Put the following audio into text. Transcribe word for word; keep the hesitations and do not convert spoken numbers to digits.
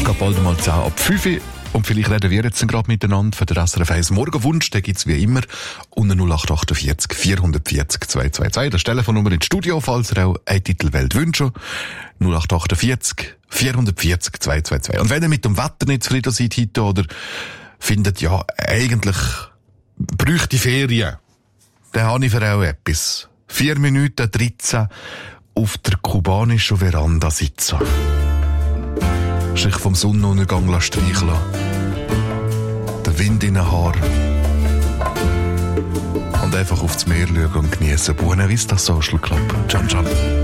geht bald mal zehn ab fünf Uhr. Und vielleicht reden wir jetzt gerade miteinander für den S R F eins Morgenwunsch. Den gibt's wie immer unter null acht achtundvierzig vierhundertvierzig zweihundertzweiundzwanzig. Das Telefonnummer ins Studio, falls ihr auch eine Titelwelt wünscht. null acht achtundvierzig vierhundertvierzig zweihundertzweiundzwanzig. Und wenn ihr mit dem Wetter nicht zufrieden seid heute oder findet, ja, eigentlich bräuchte ich Ferien, dann habe ich für auch etwas. Vier Minuten dreizehn auf der kubanischen Veranda sitzen. Sich vom Sonnenuntergang streichen lassen. Der Wind in den Haaren. Und einfach aufs Meer schauen und geniessen. Buena Vista Social Club. Ciao, ciao.